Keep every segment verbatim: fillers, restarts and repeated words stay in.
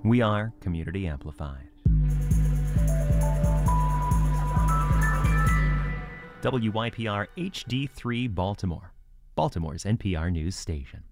We are Community Amplified. W Y P R H D three Baltimore, Baltimore's N P R News station.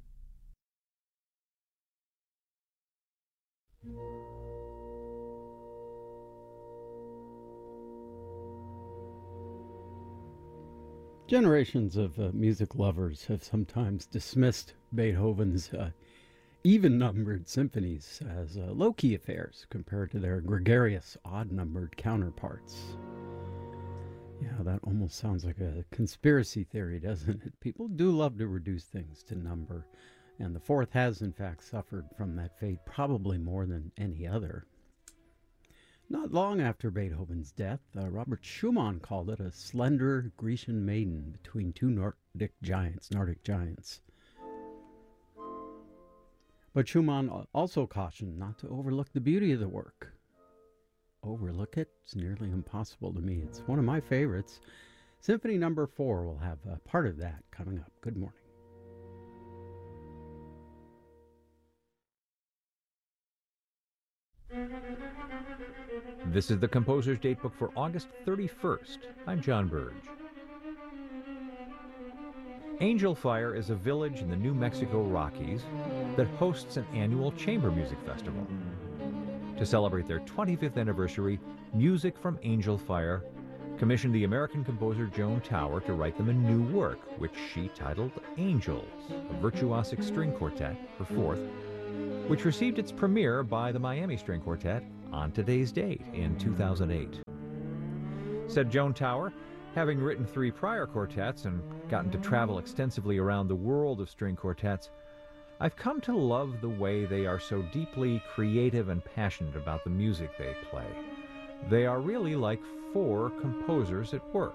Generations of uh, music lovers have sometimes dismissed Beethoven's uh, even-numbered symphonies as uh, low-key affairs compared to their gregarious, odd-numbered counterparts. Yeah, that almost sounds like a conspiracy theory, doesn't it? People do love to reduce things to number, and the Fourth has, in fact, suffered from that fate probably more than any other. Not long after Beethoven's death, uh, Robert Schumann called it a slender Grecian maiden between two Nordic giants, Nordic giants. But Schumann also cautioned not to overlook the beauty of the work. Overlook it? It's nearly impossible to me. It's one of my favorites. Symphony number four will have uh, part of that coming up. Good morning. This is the Composer's Datebook for August thirty-first. I'm John Burge. Angel Fire is a village in the New Mexico Rockies that hosts an annual chamber music festival. To celebrate their twenty-fifth anniversary, Music from Angel Fire commissioned the American composer Joan Tower to write them a new work, which she titled Angels, a virtuosic string quartet, her fourth, which received its premiere by the Miami String Quartet on today's date in two thousand eight. Said Joan Tower, having written three prior quartets and gotten to travel extensively around the world of string quartets, I've come to love the way they are so deeply creative and passionate about the music they play. They are really like four composers at work.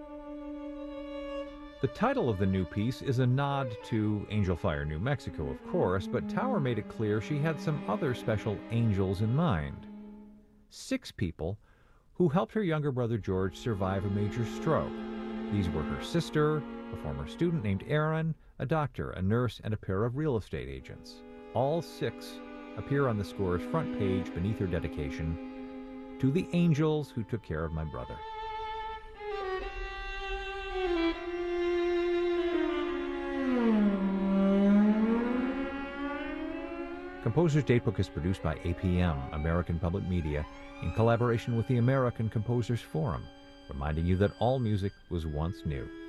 The title of the new piece is a nod to Angel Fire, New Mexico, of course, but Tower made it clear she had some other special angels in mind. Six people who helped her younger brother George survive a major stroke. These were her sister, a former student named Aaron, a doctor, a nurse, and a pair of real estate agents. All six appear on the score's front page beneath her dedication to the angels who took care of my brother. Composer's Datebook is produced by A P M, American Public Media, in collaboration with the American Composers Forum, reminding you that all music was once new.